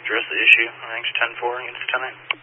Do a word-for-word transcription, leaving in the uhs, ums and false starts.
address the issue. I think it's ten four, units ten eight.